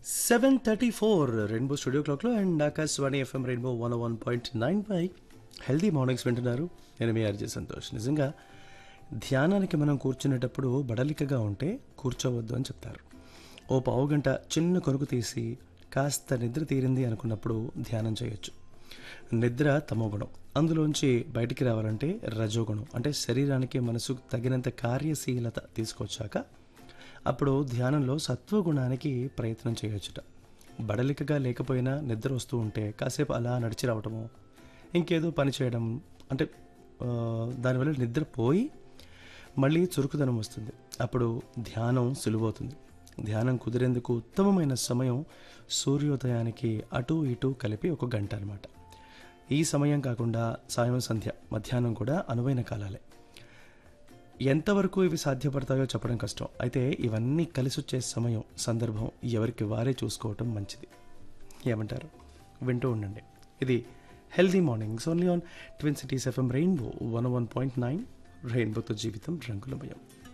7:34 rainbow studio క్లాక్లో and Akashvani FM rainbow 101.9 pi healthy mornings వింటున్నారు. నేను మీ ఆర్జే సంతోష్. నిజంగా ధ్యానానికి మనం కూర్చునేటప్పుడు బడలికగా ఉంటే కూర్చోవద్దు అని చెప్తారు. ఓ పావు గంట చిన్న కొరుకు తీసి కాస్త నిద్ర తీరింది అనుకున్నప్పుడు ధ్యానం చేయొచ్చు. నిద్ర తమోగుణం, అందులోంచి బయటికి రావాలంటే రజోగుణం, అంటే శరీరానికి మనసుకు తగినంత కార్యశీలత తీసుకొచ్చాక అప్పుడు ధ్యానంలో సత్వగుణానికి ప్రయత్నం చేయొచ్చుట. బడలికగా లేకపోయినా నిద్ర వస్తూ ఉంటే కాసేపు అలా నడిచి రావటము, ఇంకేదో పని చేయడం, అంటే దానివల్ల నిద్ర పోయి మళ్ళీ చురుకుదనం వస్తుంది. అప్పుడు ధ్యానం సులువవుతుంది. ధ్యానం కుదిరేందుకు ఉత్తమమైన సమయం సూర్యోదయానికి అటు ఇటు కలిపి 1 గంట అనమాట. ఈ సమయం కాకుండా సాయం సంధ్య, మధ్యాహ్నం కూడా అనువైన కాలాలే. ఎంతవరకు ఇవి సాధ్యపడతాయో చెప్పడం కష్టం. అయితే ఇవన్నీ కలిసొచ్చే సమయం, సందర్భం ఎవరికి వారే చూసుకోవటం మంచిది. ఏమంటారు? వింటూ ఉండండి. ఇది healthy mornings only on twin cities FM rainbow 101.9. రెయిన్బోతో జీవితం రంగులమయం.